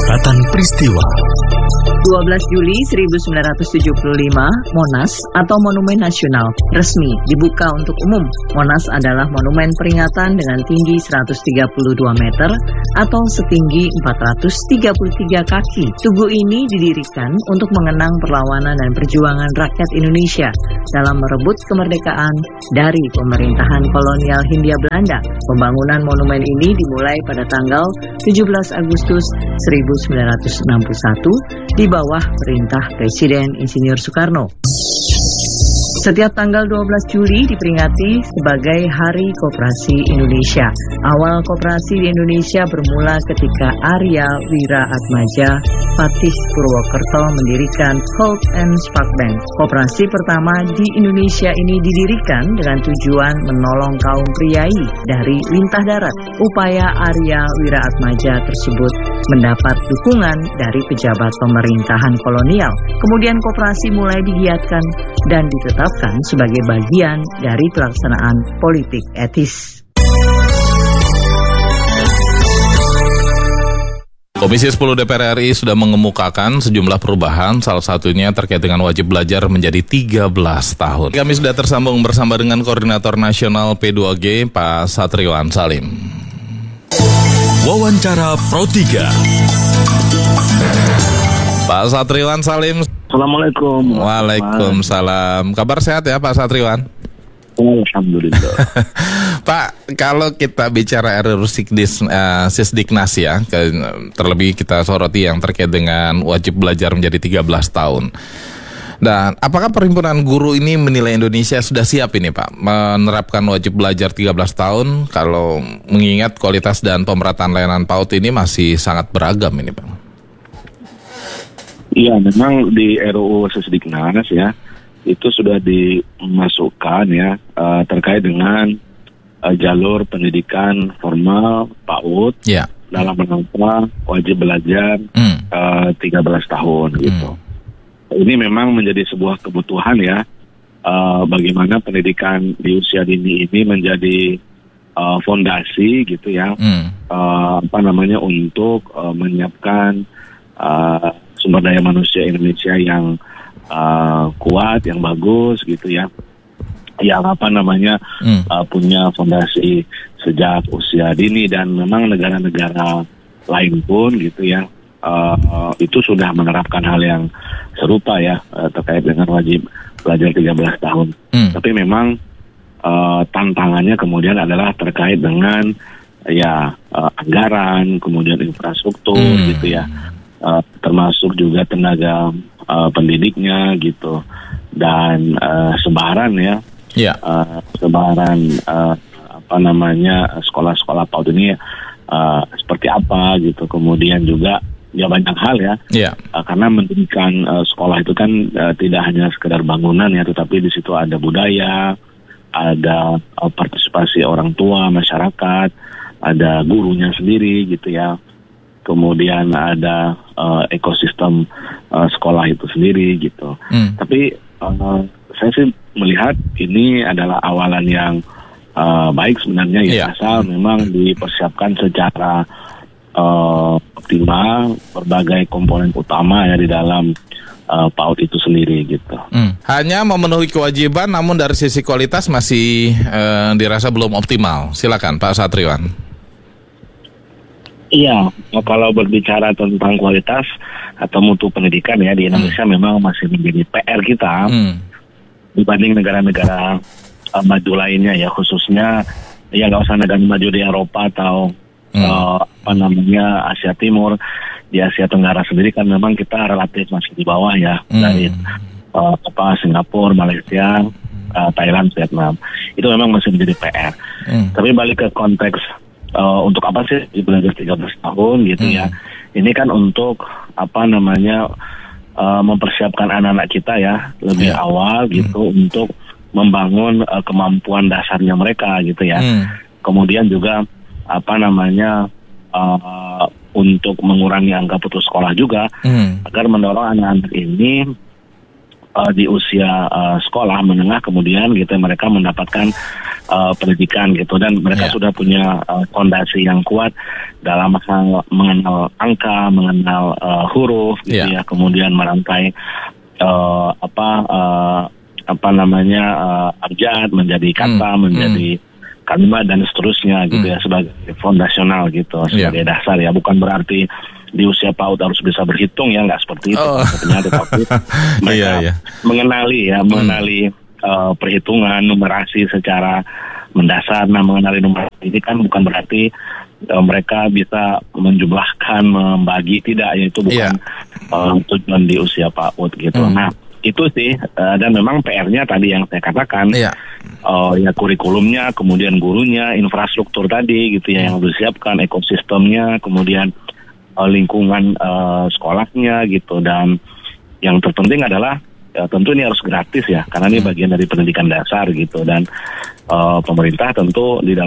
Catatan Peristiwa 12 Juli 1975, Monas atau Monumen Nasional resmi dibuka untuk umum. Monas adalah monumen peringatan dengan tinggi 132 meter atau setinggi 433 kaki. Tugu ini didirikan untuk mengenang perlawanan dan perjuangan rakyat Indonesia dalam merebut kemerdekaan dari pemerintahan kolonial Hindia Belanda. Pembangunan monumen ini dimulai pada tanggal 17 Agustus 1961 di bawah perintah Presiden Insinyur Soekarno. Setiap tanggal 12 Juli diperingati sebagai Hari Koperasi Indonesia. Awal koperasi di Indonesia bermula ketika Arya Wira-Atmaja Patih Purwokerto mendirikan Holt and Spark Bank. Koperasi pertama di Indonesia ini didirikan dengan tujuan menolong kaum priai dari lintah darat. Upaya Arya Wira-Atmaja tersebut mendapat dukungan dari pejabat pemerintahan kolonial. Kemudian koperasi mulai digiatkan dan ditetapkan sebagai bagian dari pelaksanaan politik etis. Komisi 10 DPR RI sudah mengemukakan sejumlah perubahan, salah satunya terkait dengan wajib belajar menjadi 13 tahun. Kami sudah tersambung bersama dengan Koordinator Nasional P2G, Pak Satriwan Salim. Wawancara Pro 3. Pak Satriwan Salim. Assalamualaikum. Waalaikumsalam. Kabar sehat ya Pak Satriwan? Alhamdulillah. Pak, kalau kita bicara RUU Sisdiknas ya, terlebih kita soroti yang terkait dengan wajib belajar menjadi 13 tahun. Dan apakah Perhimpunan Guru ini menilai Indonesia sudah siap ini Pak menerapkan wajib belajar 13 tahun kalau mengingat kualitas dan pemerataan layanan PAUD ini masih sangat beragam ini Pak? Iya, memang di RUU Sisdiknas ya itu sudah dimasukkan ya terkait dengan jalur pendidikan formal PAUD dalam rangka wajib belajar 13 tahun gitu. Ini memang menjadi sebuah kebutuhan ya bagaimana pendidikan di usia dini ini menjadi fondasi gitu ya untuk menyiapkan sumber daya manusia Indonesia yang kuat, yang bagus gitu ya, yang punya fondasi sejak usia dini. Dan memang negara-negara lain pun gitu ya itu sudah menerapkan hal yang serupa ya terkait dengan wajib belajar 13 tahun. Tapi memang tantangannya kemudian adalah terkait dengan anggaran, kemudian infrastruktur gitu ya, termasuk juga tenaga pendidiknya gitu, dan sebaran ya, sebaran sekolah-sekolah PAUD ini seperti apa gitu. Kemudian juga ya banyak hal ya, karena mendirikan sekolah itu kan tidak hanya sekedar bangunan ya, tetapi di situ ada budaya, ada partisipasi orang tua, masyarakat, ada gurunya sendiri gitu ya. Kemudian ada ekosistem sekolah itu sendiri gitu. Tapi saya sih melihat ini adalah awalan yang baik sebenarnya ya, asal memang dipersiapkan secara optimal berbagai komponen utama ya di dalam PAUD itu sendiri gitu. Hanya memenuhi kewajiban, namun dari sisi kualitas masih dirasa belum optimal. Silakan Pak Satriwan. Iya, kalau berbicara tentang kualitas atau mutu pendidikan ya di Indonesia memang masih menjadi PR kita dibanding negara-negara maju lainnya ya, khususnya ya nggak usah negara maju di Eropa atau Asia Timur. Di Asia Tenggara sendiri kan memang kita relatif masih di bawah ya dari Singapura, Malaysia, Thailand, Vietnam. Itu memang masih menjadi PR. Tapi balik ke konteks untuk apa sih belajar 13 tahun gitu ya. Ini kan untuk mempersiapkan anak-anak kita ya lebih awal gitu untuk membangun kemampuan dasarnya mereka gitu ya. Kemudian juga untuk mengurangi angka putus sekolah juga, agar mendorong anak-anak ini di usia sekolah menengah kemudian gitu mereka mendapatkan pendidikan gitu, dan mereka sudah punya fondasi yang kuat dalam hal mengenal angka, mengenal huruf gitu ya, kemudian merangkai abjad menjadi kata, menjadi kalimat dan seterusnya gitu ya, sebagai fondasional gitu, sebagai dasar ya. Bukan berarti di usia PAUD harus bisa berhitung ya, nggak seperti itu maksudnya, tetapi mereka mengenali perhitungan, numerasi secara mendasar. Nah, mengenali numerasi ini kan bukan berarti mereka bisa menjumlahkan, membagi, tidak, yaitu bukan tujuan di usia PAUD gitu. Nah, itu sih, dan memang PR-nya tadi yang saya katakan, ya kurikulumnya, kemudian gurunya, infrastruktur tadi gitu ya, yang harus disiapkan, ekosistemnya, kemudian lingkungan sekolahnya gitu, dan yang terpenting adalah tentu ini harus gratis ya, karena ini bagian dari pendidikan dasar gitu, dan pemerintah tentu di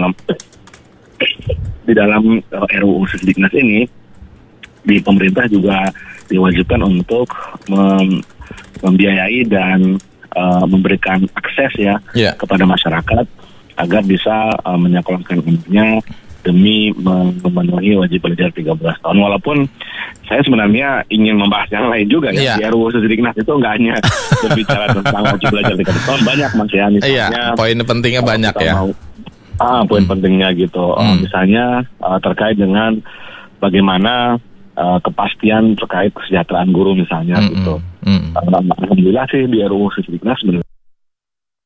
dalam RUU Sisdiknas ini, di pemerintah juga diwajibkan untuk membiayai dan memberikan akses ya kepada masyarakat agar bisa menyekolahkan anaknya demi memenuhi wajib belajar 13 tahun. Walaupun saya sebenarnya ingin membahas yang lain juga ya. Di RUU Sisdiknas itu nggak hanya berbicara tentang wajib belajar 13 tahun, banyak Mas ya. Misalnya poin pentingnya banyak ya. Poin pentingnya gitu. Misalnya terkait dengan bagaimana kepastian terkait kesejahteraan guru misalnya gitu. Alhamdulillah sih di RUU Sisdiknas